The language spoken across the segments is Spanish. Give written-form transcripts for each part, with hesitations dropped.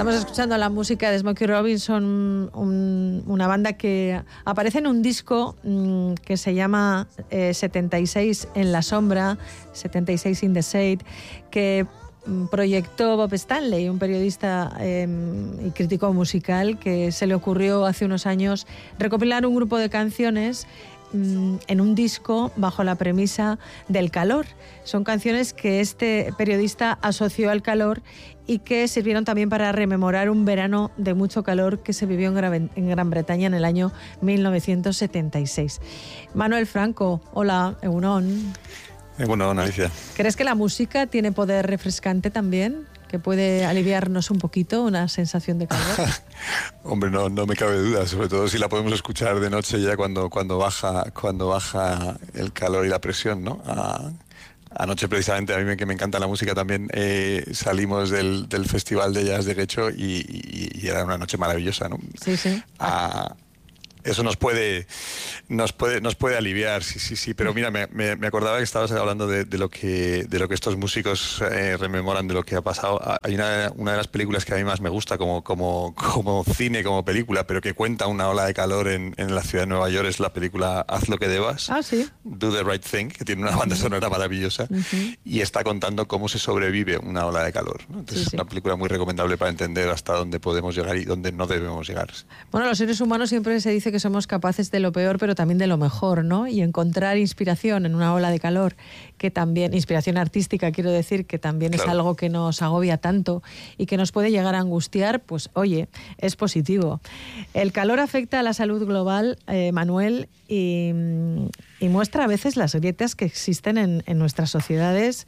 Estamos escuchando la música de Smokey Robinson, una banda que aparece en un disco que se llama 76 en la sombra, 76 in the Shade, que proyectó Bob Stanley, un periodista y crítico musical, que se le ocurrió hace unos años recopilar un grupo de canciones en un disco bajo la premisa del calor. Son canciones que este periodista asoció al calor y que sirvieron también para rememorar un verano de mucho calor que se vivió en Gran Bretaña en el año 1976. Manuel Franco, hola, Egunon. Egunon, Alicia. ¿Crees que la música tiene poder refrescante también? ¿Que puede aliviarnos un poquito una sensación de calor? Hombre, no me cabe duda, sobre todo si la podemos escuchar de noche ya cuando baja el calor y la presión, ¿no? Anoche precisamente, a mí que me encanta la música también, salimos del Festival de Jazz de Guecho y era una noche maravillosa, ¿no? Sí, sí. Eso nos puede aliviar, sí, pero mira, me acordaba que estabas hablando de lo que estos músicos rememoran de lo que ha pasado. Hay una de las películas que a mí más me gusta como cine, como película, pero que cuenta una ola de calor en la ciudad de Nueva York, es la película Haz lo que debas, sí. Do the Right Thing, que tiene una banda sonora maravillosa y está contando cómo se sobrevive una ola de calor, ¿no? Entonces es una película muy recomendable para entender hasta dónde podemos llegar y dónde no debemos llegar. Bueno, los seres humanos siempre se dice que somos capaces de lo peor, pero también de lo mejor, ¿no? Y encontrar inspiración en una ola de calor, que también, inspiración artística, quiero decir, que también es algo que nos agobia tanto y que nos puede llegar a angustiar, pues oye, es positivo. El calor afecta a la salud global, Manuel, y muestra a veces las grietas que existen en nuestras sociedades.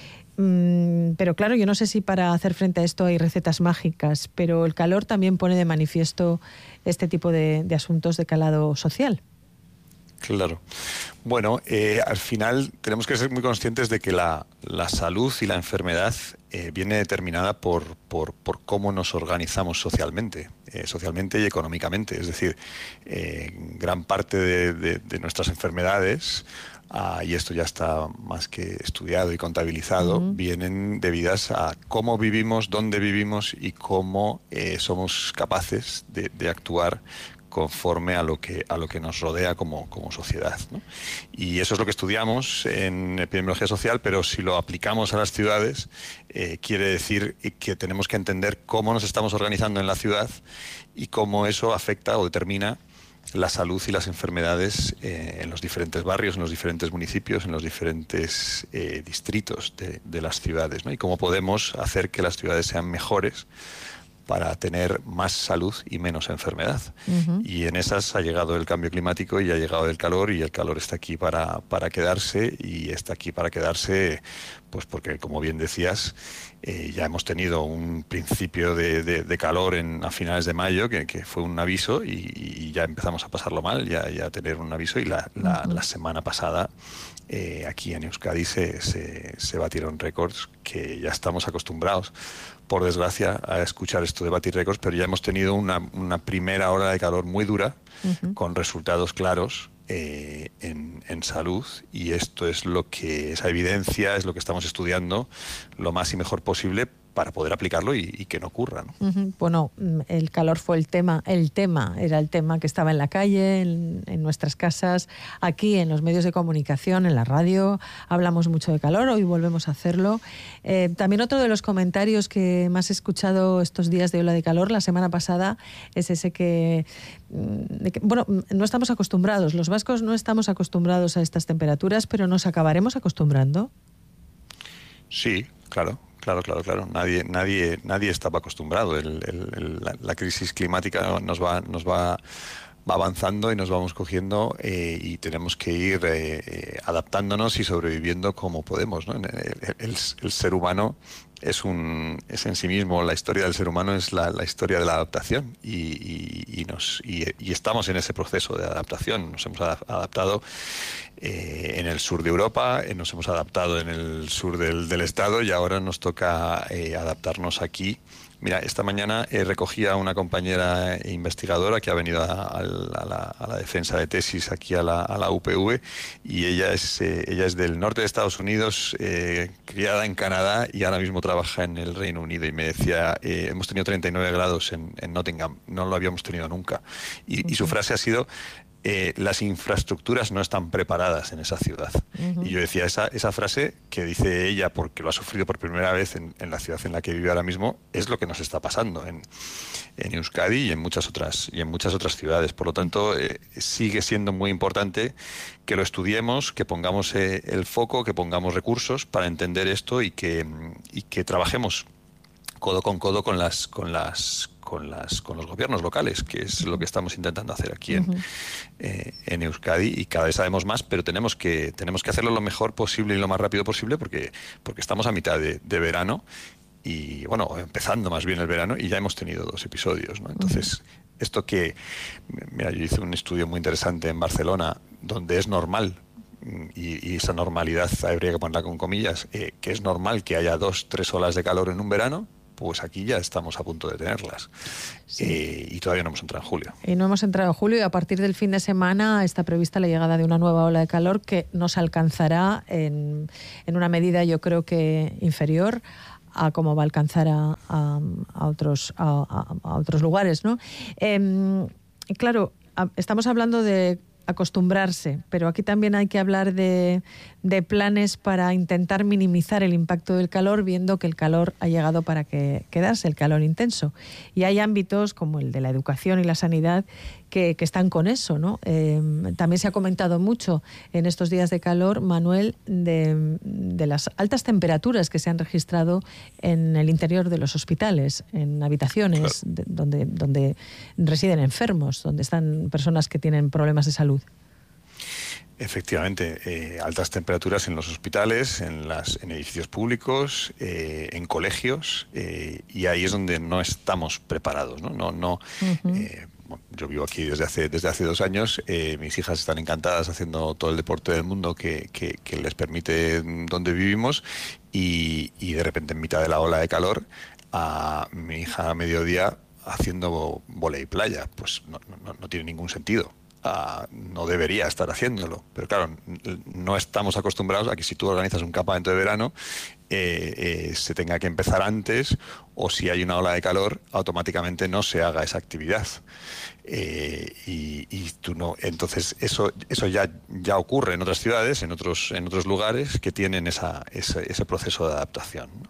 Pero claro, yo no sé si para hacer frente a esto hay recetas mágicas, pero el calor también pone de manifiesto este tipo de asuntos de calado social. Claro. Bueno, al final tenemos que ser muy conscientes de que la salud y la enfermedad viene determinada por cómo nos organizamos socialmente y económicamente. Es decir, gran parte de nuestras enfermedades, y esto ya está más que estudiado y contabilizado, vienen debidas a cómo vivimos, dónde vivimos y cómo somos capaces de actuar conforme a lo que nos rodea como sociedad, ¿no? Y eso es lo que estudiamos en epidemiología social, pero si lo aplicamos a las ciudades, quiere decir que tenemos que entender cómo nos estamos organizando en la ciudad y cómo eso afecta o determina la salud y las enfermedades en los diferentes barrios, en los diferentes municipios, en los diferentes distritos de las ciudades, ¿no? Y cómo podemos hacer que las ciudades sean mejores para tener más salud y menos enfermedad. Y en esas ha llegado el cambio climático y ha llegado el calor, y el calor está aquí para quedarse, y está aquí para quedarse pues porque, como bien decías, ya hemos tenido un principio de calor a finales de mayo que fue un aviso, y ya empezamos a pasarlo mal, ya a tener un aviso, y la semana pasada aquí en Euskadi se batieron récords que ya estamos acostumbrados, por desgracia, a escuchar esto de batir récords, pero ya hemos tenido una primera ola de calor muy dura, con resultados claros en salud, y esto es esa evidencia es lo que estamos estudiando lo más y mejor posible para poder aplicarlo y que no ocurra, ¿no? Bueno, el calor fue el tema era el tema que estaba en la calle, en nuestras casas, aquí en los medios de comunicación, en la radio, hablamos mucho de calor, hoy volvemos a hacerlo. También otro de los comentarios que más he escuchado estos días de ola de calor, la semana pasada, es ese bueno, no estamos acostumbrados, los vascos no estamos acostumbrados a estas temperaturas, pero nos acabaremos acostumbrando. Sí, claro. Nadie estaba acostumbrado. La crisis climática nos va avanzando y nos vamos cogiendo, y tenemos que ir adaptándonos y sobreviviendo como podemos, ¿no? El ser humano es en sí mismo, la historia del ser humano es la historia de la adaptación, y estamos en ese proceso de adaptación. Nos hemos adaptado en el sur de Europa, nos hemos adaptado en el sur del estado, y ahora nos toca adaptarnos aquí. Mira, esta mañana recogí a una compañera investigadora que ha venido a la defensa de tesis aquí a la UPV, y ella es del norte de Estados Unidos, criada en Canadá, y ahora mismo trabaja en el Reino Unido y me decía, hemos tenido 39 grados en Nottingham, no lo habíamos tenido nunca. Y su frase ha sido, las infraestructuras no están preparadas en esa ciudad. Y yo decía, esa frase que dice ella, porque lo ha sufrido por primera vez en la ciudad en la que vive ahora mismo, es lo que nos está pasando en Euskadi y en muchas otras ciudades. Por lo tanto, sigue siendo muy importante que lo estudiemos, que pongamos el foco, que pongamos recursos para entender esto y que trabajemos codo con codo con los gobiernos locales, que es lo que estamos intentando hacer aquí en Euskadi, y cada vez sabemos más, pero tenemos que hacerlo lo mejor posible y lo más rápido posible porque estamos a mitad de verano y, bueno, empezando más bien el verano, y ya hemos tenido 2 episodios, ¿no? Entonces, esto que, mira, yo hice un estudio muy interesante en Barcelona donde es normal, y esa normalidad habría que ponerla con comillas, que es normal que haya 2-3 olas de calor en un verano. Pues aquí ya estamos a punto de tenerlas. Sí. Y todavía no hemos entrado en julio. Y no hemos entrado en julio, y a partir del fin de semana está prevista la llegada de una nueva ola de calor que nos alcanzará en una medida, yo creo que inferior a cómo va a alcanzar a otros lugares, ¿no? Claro, estamos hablando de acostumbrarse, pero aquí también hay que hablar de planes para intentar minimizar el impacto del calor, viendo que el calor ha llegado para quedarse, el calor intenso. Y hay ámbitos como el de la educación y la sanidad que están con eso, ¿no? También se ha comentado mucho en estos días de calor, Manuel, de las altas temperaturas que se han registrado en el interior de los hospitales, en habitaciones, claro, donde residen enfermos, donde están personas que tienen problemas de salud. Efectivamente, altas temperaturas en los hospitales, en edificios públicos, en colegios, y ahí es donde no estamos preparados, ¿no? Yo vivo aquí desde hace 2 años. Mis hijas están encantadas haciendo todo el deporte del mundo que les permite donde vivimos, y de repente, en mitad de la ola de calor, a mi hija a mediodía haciendo vóley playa. Pues no tiene ningún sentido. No debería estar haciéndolo, pero claro, no estamos acostumbrados a que si tú organizas un campamento de verano se tenga que empezar antes, o si hay una ola de calor automáticamente no se haga esa actividad, y tú no. Entonces eso ya ocurre en otras ciudades, en otros lugares que tienen ese proceso de adaptación, ¿no?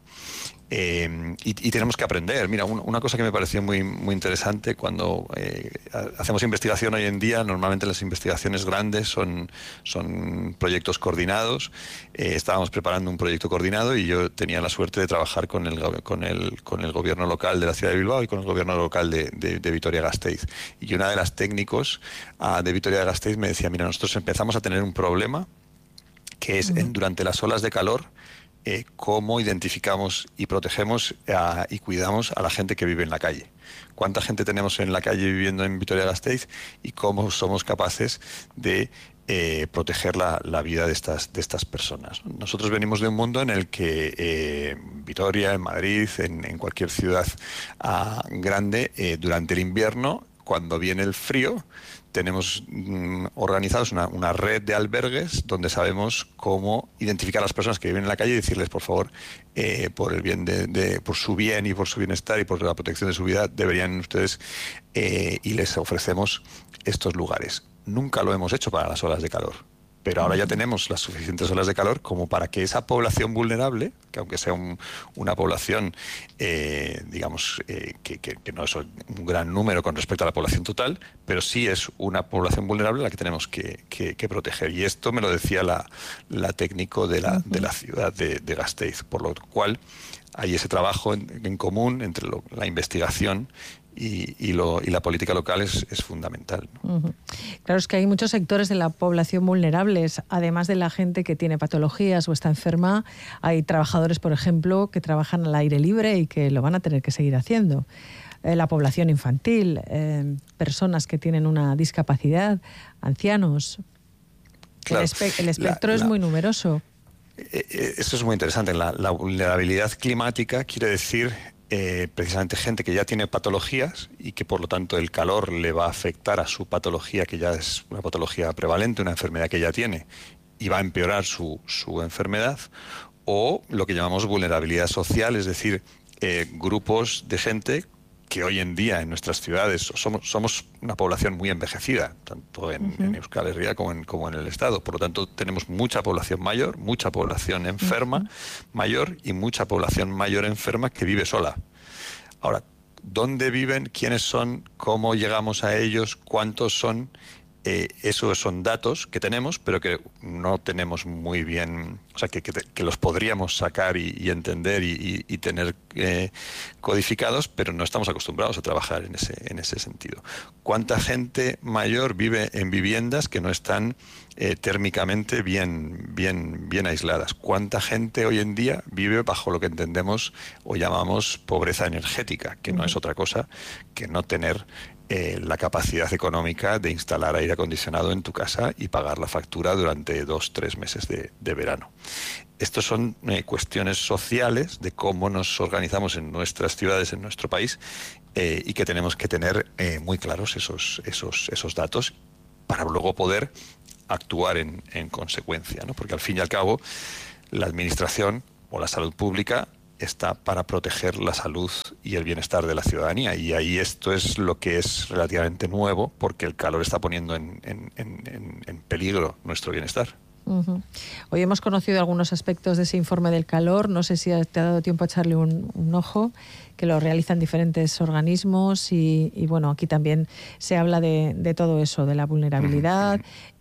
Y tenemos que aprender. Mira, una cosa que me pareció muy, muy interesante cuando hacemos investigación hoy en día, normalmente las investigaciones grandes son proyectos coordinados. Estábamos preparando un proyecto coordinado y yo tenía la suerte de trabajar con el gobierno local de la ciudad de Bilbao y con el gobierno local de Vitoria-Gasteiz. Y una de las técnicos de Vitoria-Gasteiz me decía, mira, nosotros empezamos a tener un problema que es durante las olas de calor, cómo identificamos y protegemos y cuidamos a la gente que vive en la calle. ¿Cuánta gente tenemos en la calle viviendo en Vitoria-Gasteiz y cómo somos capaces de proteger la vida de estas personas? Nosotros venimos de un mundo en el que Vitoria, en Madrid, en cualquier ciudad grande, durante el invierno, cuando viene el frío, tenemos organizados una red de albergues donde sabemos cómo identificar a las personas que viven en la calle y decirles, por favor, por el bien por su bien y por su bienestar y por la protección de su vida, deberían ustedes, y les ofrecemos estos lugares. Nunca lo hemos hecho para las olas de calor, pero ahora ya tenemos las suficientes olas de calor como para que esa población vulnerable, que aunque sea una población, digamos, que no es un gran número con respecto a la población total, pero sí es una población vulnerable a la que tenemos que proteger. Y esto me lo decía la técnico de la ciudad de Gasteiz, por lo cual hay ese trabajo en común entre la investigación y la política local es fundamental, ¿no? Claro, es que hay muchos sectores de la población vulnerables, además de la gente que tiene patologías o está enferma. Hay trabajadores, por ejemplo, que trabajan al aire libre y que lo van a tener que seguir haciendo. La población infantil, personas que tienen una discapacidad, ancianos. Claro, el espectro es muy numeroso. Eso es muy interesante. La vulnerabilidad climática quiere decir precisamente gente que ya tiene patologías y que por lo tanto el calor le va a afectar a su patología, que ya es una patología prevalente, una enfermedad que ya tiene, y va a empeorar su enfermedad, o lo que llamamos vulnerabilidad social, es decir, grupos de gente que hoy en día en nuestras ciudades somos una población muy envejecida, tanto en Euskal Herria como en el Estado. Por lo tanto, tenemos mucha población mayor, mucha población enferma mayor y mucha población mayor enferma que vive sola. Ahora, ¿dónde viven? ¿Quiénes son? ¿Cómo llegamos a ellos? ¿Cuántos son? Esos son datos que tenemos, pero que no tenemos muy bien, o sea, que los podríamos sacar y entender y tener codificados, pero no estamos acostumbrados a trabajar en ese sentido. ¿Cuánta gente mayor vive en viviendas que no están térmicamente bien aisladas? ¿Cuánta gente hoy en día vive bajo lo que entendemos o llamamos pobreza energética, que no es otra cosa que no tener la capacidad económica de instalar aire acondicionado en tu casa y pagar la factura durante 2-3 meses de verano? Estos son cuestiones sociales de cómo nos organizamos en nuestras ciudades, en nuestro país, y que tenemos que tener muy claros esos datos para luego poder actuar en consecuencia, ¿no? Porque al fin y al cabo la administración o la salud pública está para proteger la salud y el bienestar de la ciudadanía, y ahí esto es lo que es relativamente nuevo, porque el calor está poniendo en peligro nuestro bienestar. Hoy hemos conocido algunos aspectos de ese informe del calor. No sé si te ha dado tiempo a echarle un ojo, que lo realizan diferentes organismos y bueno, aquí también se habla de todo eso, de la vulnerabilidad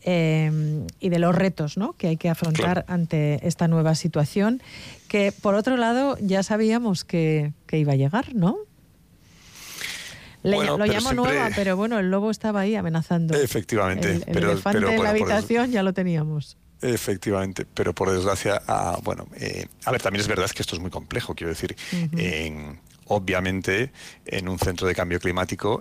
y de los retos, ¿no?, que hay que afrontar ante esta nueva situación, que por otro lado ya sabíamos que iba a llegar, ¿no? Bueno, lo llamo siempre... nueva, pero bueno, el lobo estaba ahí amenazando. Efectivamente. El elefante en la habitación ya lo teníamos. Efectivamente, pero por desgracia, a ver, también es verdad que esto es muy complejo, quiero decir, obviamente en un centro de cambio climático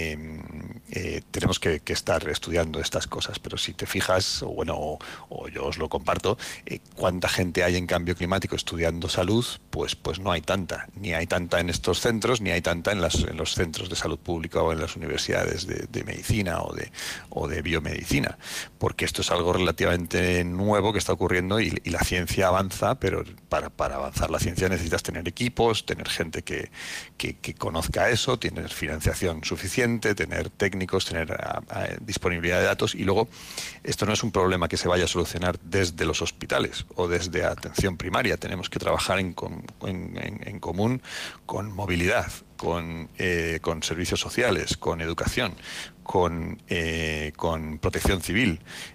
tenemos que estar estudiando estas cosas, pero si te fijas, o yo os lo comparto, cuánta gente hay en cambio climático estudiando salud, pues no hay tanta, ni hay tanta en estos centros, ni hay tanta en los centros de salud pública o en las universidades de medicina o de biomedicina, porque esto es algo relativamente nuevo que está ocurriendo y la ciencia avanza, pero para avanzar la ciencia necesitas tener equipos, tener gente que conozca eso, tener financiación suficiente, tener técnicos, tener disponibilidad de datos, y luego esto no es un problema que se vaya a solucionar desde los hospitales o desde atención primaria. Tenemos que trabajar en común con movilidad, con servicios sociales, con educación, con protección civil.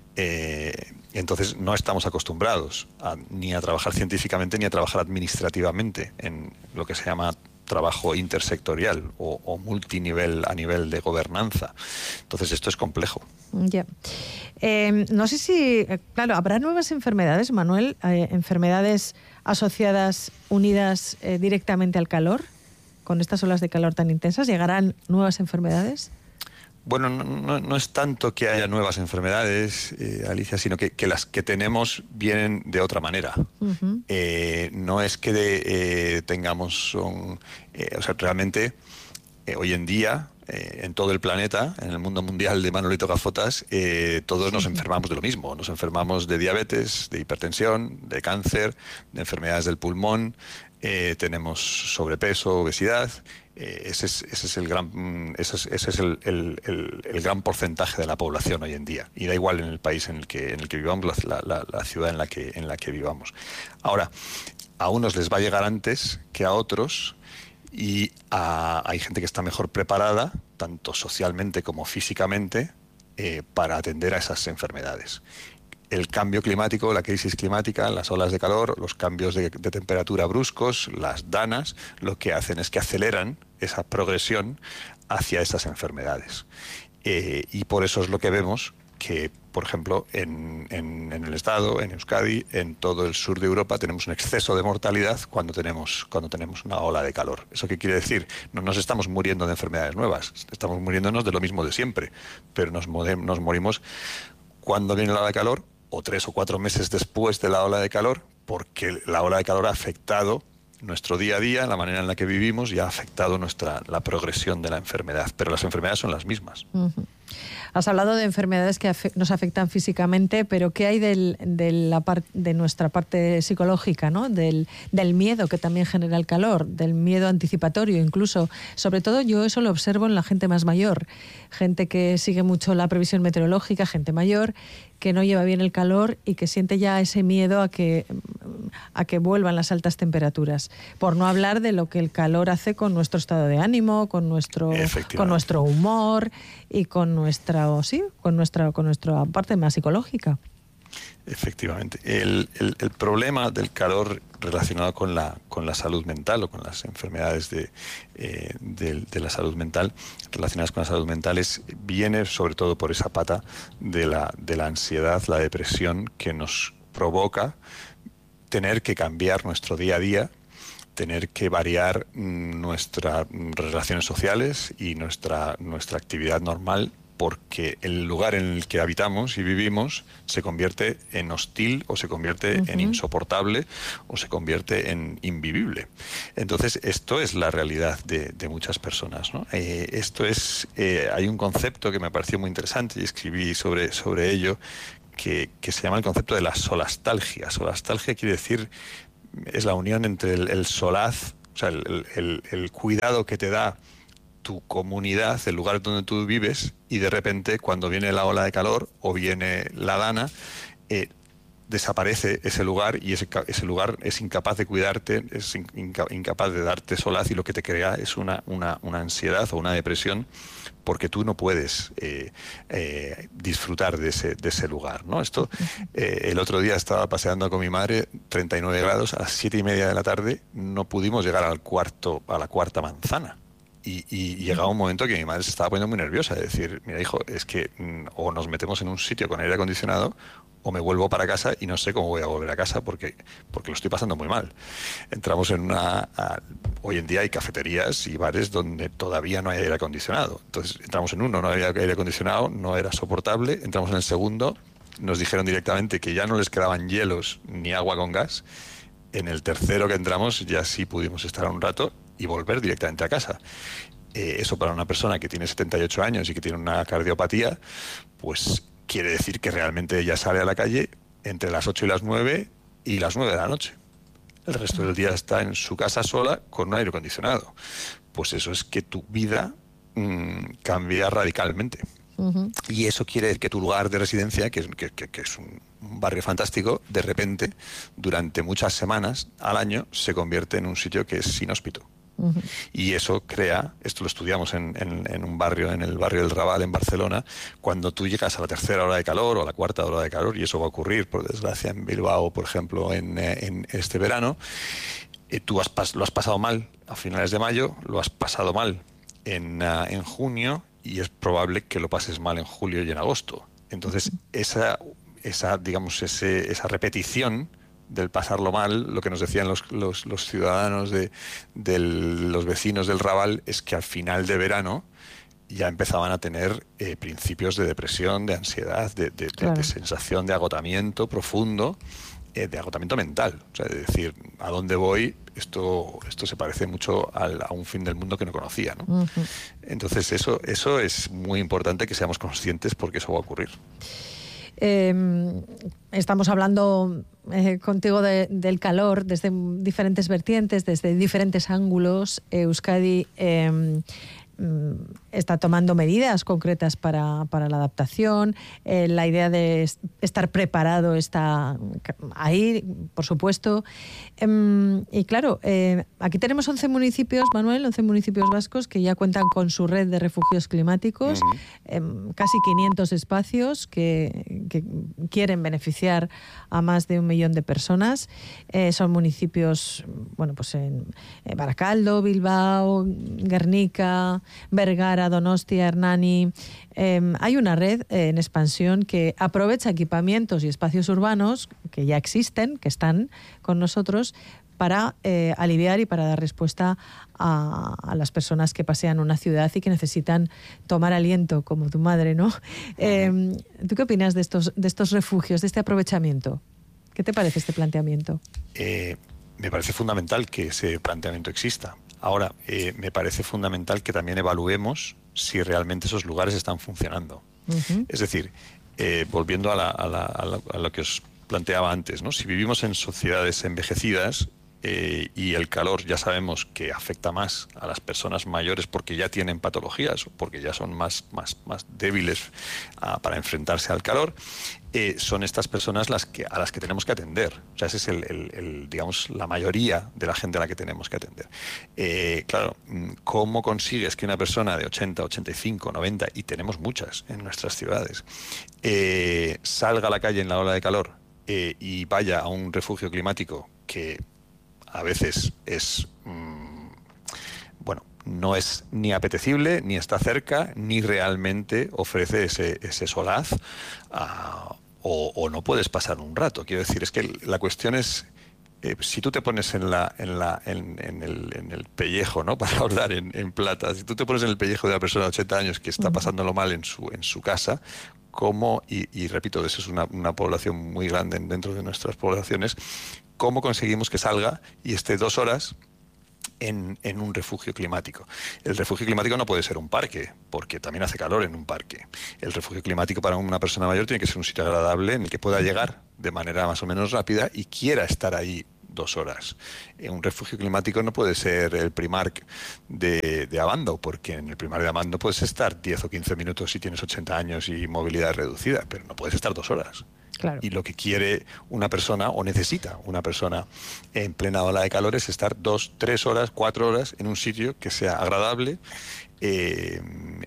Entonces no estamos acostumbrados ni a trabajar científicamente ni a trabajar administrativamente en lo que se llama trabajo intersectorial o multinivel a nivel de gobernanza. Entonces esto es complejo. Ya. No sé si, claro, ¿habrá nuevas enfermedades, Manuel? ¿Enfermedades asociadas, unidas directamente al calor? ¿Con estas olas de calor tan intensas llegarán nuevas enfermedades? Bueno, no es tanto que haya nuevas enfermedades, Alicia, sino que las que tenemos vienen de otra manera. No es que tengamos o sea, realmente hoy en día en todo el planeta, en el mundo mundial de Manolito Gafotas, todos nos enfermamos de lo mismo. Nos enfermamos de diabetes, de hipertensión, de cáncer, de enfermedades del pulmón, tenemos sobrepeso, obesidad. Ese es el gran porcentaje de la población hoy en día, y da igual en el país en el que vivamos, la ciudad en la que vivamos. Ahora, a unos les va a llegar antes que a otros, y hay gente que está mejor preparada, tanto socialmente como físicamente, para atender a esas enfermedades. El cambio climático, la crisis climática, las olas de calor, los cambios de temperatura bruscos, las danas, lo que hacen es que aceleran esa progresión hacia esas enfermedades. Y por eso es lo que vemos que, por ejemplo, en el Estado, en Euskadi, en todo el sur de Europa, tenemos un exceso de mortalidad cuando tenemos una ola de calor. ¿Eso qué quiere decir? No nos estamos muriendo de enfermedades nuevas, estamos muriéndonos de lo mismo de siempre, pero nos morimos cuando viene la ola de calor, o 3 o 4 meses después de la ola de calor, porque la ola de calor ha afectado nuestro día a día, la manera en la que vivimos, y ha afectado la progresión de la enfermedad. Pero las enfermedades son las mismas. Has hablado de enfermedades que nos afectan físicamente, pero ¿qué hay de nuestra parte psicológica, ¿no? Del miedo que también genera el calor, del miedo anticipatorio incluso? Sobre todo yo eso lo observo en la gente más mayor, gente que sigue mucho la previsión meteorológica, gente mayor que no lleva bien el calor y que siente ya ese miedo a que vuelvan las altas temperaturas. Por no hablar de lo que el calor hace con nuestro estado de ánimo, con nuestro humor y con nuestra parte más psicológica. Efectivamente. El problema del calor relacionado con la salud mental o con las enfermedades de la salud mental relacionadas con la salud mental viene sobre todo por esa pata de la ansiedad, la depresión que nos provoca tener que cambiar nuestro día a día, tener que variar nuestras relaciones sociales y nuestra actividad normal, porque el lugar en el que habitamos y vivimos se convierte en hostil o se convierte en insoportable o se convierte en invivible. Entonces, esto es la realidad de muchas personas, ¿no? Hay un concepto que me pareció muy interesante y escribí sobre ello, que se llama el concepto de la solastalgia. Solastalgia quiere decir, es la unión entre el solaz, o sea, el cuidado que te da tu comunidad, el lugar donde tú vives, y de repente cuando viene la ola de calor o viene la dana, desaparece ese lugar y ese lugar es incapaz de cuidarte, es incapaz de darte solaz, y lo que te crea es una ansiedad o una depresión, porque tú no puedes disfrutar de ese lugar, ¿no? Esto, el otro día estaba paseando con mi madre, 39 grados, a las 7:30 de la tarde no pudimos llegar a la cuarta manzana. Y llegaba un momento que mi madre se estaba poniendo muy nerviosa, de decir, mira hijo, es que o nos metemos en un sitio con aire acondicionado o me vuelvo para casa y no sé cómo voy a volver a casa porque lo estoy pasando muy mal. Entramos en hoy en día hay cafeterías y bares donde todavía no hay aire acondicionado. Entonces entramos en uno, no había aire acondicionado, no era soportable. Entramos en el segundo, nos dijeron directamente que ya no les quedaban hielos ni agua con gas. En el tercero que entramos ya sí pudimos estar un rato y volver directamente a casa. Eso para una persona que tiene 78 años y que tiene una cardiopatía, pues quiere decir que realmente ella sale a la calle entre las 8 y las 9 y las 9 de la noche. El resto del día está en su casa sola con un aire acondicionado. Pues eso es que tu vida cambia radicalmente. Y eso quiere decir que tu lugar de residencia, que es un barrio fantástico, de repente, durante muchas semanas al año, se convierte en un sitio que es inhóspito. Y eso crea, esto lo estudiamos en un barrio, en el barrio del Raval, en Barcelona, cuando tú llegas a la tercera hora de calor o a la cuarta hora de calor, y eso va a ocurrir, por desgracia, en Bilbao, por ejemplo, en este verano, tú lo has pasado mal a finales de mayo, lo has pasado mal en junio, y es probable que lo pases mal en julio y en agosto. Entonces, esa repetición del pasarlo mal, lo que nos decían los ciudadanos de los vecinos del Raval, es que al final de verano ya empezaban a tener principios de depresión, de ansiedad, de sensación de agotamiento profundo, de agotamiento mental. O sea, de decir, ¿a dónde voy? Esto se parece mucho a un fin del mundo que no conocía, ¿no? Entonces eso es muy importante que seamos conscientes, porque eso va a ocurrir. Estamos hablando contigo del calor desde diferentes vertientes, desde diferentes ángulos. Euskadi está tomando medidas concretas para la adaptación. La idea de estar preparado está ahí, por supuesto. Y claro, aquí tenemos 11 municipios, Manuel, 11 municipios vascos que ya cuentan con su red de refugios climáticos, casi 500 espacios que quieren beneficiar a más de 1 millón de personas. Son municipios, bueno, pues en Barakaldo, Bilbao, Guernica, Vergara, Donostia, Hernani. Hay una red en expansión que aprovecha equipamientos y espacios urbanos que ya existen, que están con nosotros, para aliviar y para dar respuesta a las personas que pasean una ciudad y que necesitan tomar aliento, como tu madre, ¿no? ¿Tú qué opinas de estos refugios, de este aprovechamiento? ¿Qué te parece este planteamiento? Me parece fundamental que ese planteamiento exista. Ahora, me parece fundamental que también evaluemos si realmente esos lugares están funcionando. Es decir, volviendo a lo que os planteaba antes, ¿no? Si vivimos en sociedades envejecidas, y el calor ya sabemos que afecta más a las personas mayores porque ya tienen patologías o porque ya son más débiles para enfrentarse al calor, son estas personas a las que tenemos que atender. O sea, ese es digamos, la mayoría de la gente a la que tenemos que atender. Claro, ¿cómo consigues que una persona de 80, 85, 90, y tenemos muchas en nuestras ciudades, salga a la calle en la ola de calor y vaya a un refugio climático que a veces es, bueno, no es ni apetecible, ni está cerca, ni realmente ofrece ese solaz, o no puedes pasar un rato? Quiero decir, es que la cuestión es, si tú te pones en el pellejo, ¿no? Para hablar en plata, si tú te pones en el pellejo de una persona de 80 años que está pasándolo mal en su casa, ¿cómo? Y repito, eso es una población muy grande dentro de nuestras poblaciones. ¿Cómo conseguimos que salga y esté 2 horas en un refugio climático? El refugio climático no puede ser un parque, porque también hace calor en un parque. El refugio climático para una persona mayor tiene que ser un sitio agradable en el que pueda llegar de manera más o menos rápida y quiera estar ahí 2 horas. Un refugio climático no puede ser el Primark de Abando, porque en el Primark de Abando puedes estar 10 o 15 minutos si tienes 80 años y movilidad reducida, pero no puedes estar 2 horas. Claro. Y lo que quiere una persona, o necesita una persona en plena ola de calor, es estar 2, 3 horas, 4 horas en un sitio que sea agradable, y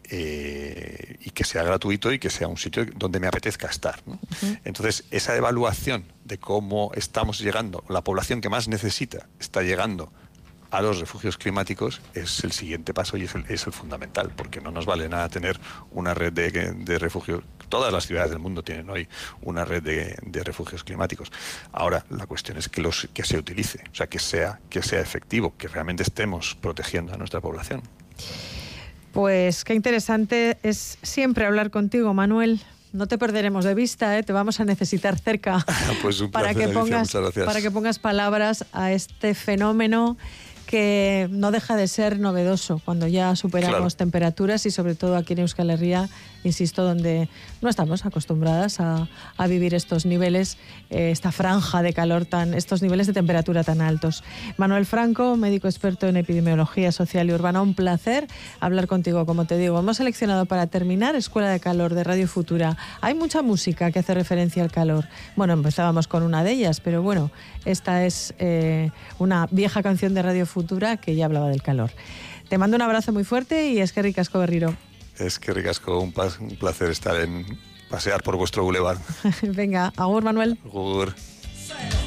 que sea gratuito y que sea un sitio donde me apetezca estar, ¿no? Entonces, esa evaluación de cómo estamos llegando, la población que más necesita está llegando a los refugios climáticos, es el siguiente paso y es el fundamental, porque no nos vale nada tener una red de refugios. Todas las ciudades del mundo tienen hoy una red de refugios climáticos. Ahora, la cuestión es que se utilice, o sea, que sea efectivo, que realmente estemos protegiendo a nuestra población. Pues qué interesante es siempre hablar contigo, Manuel. No te perderemos de vista, ¿eh? Te vamos a necesitar cerca. Pues un placer, Alicia, muchas gracias. Para que pongas palabras a este fenómeno que no deja de ser novedoso cuando ya superamos temperaturas, y sobre todo aquí en Euskal Herria, insisto, donde no estamos acostumbradas a vivir estos niveles, esta franja de calor, estos niveles de temperatura tan altos. Manuel Franco, médico experto en epidemiología social y urbana, un placer hablar contigo. Como te digo, hemos seleccionado para terminar Escuela de Calor de Radio Futura. Hay mucha música que hace referencia al calor. Bueno, empezábamos con una de ellas, pero bueno, esta es una vieja canción de Radio Futura que ya hablaba del calor. Te mando un abrazo muy fuerte y eskerrik asko berriro. Eskerrik asko, un placer pasear por vuestro bulevar. Venga, agur, Manuel. Agur.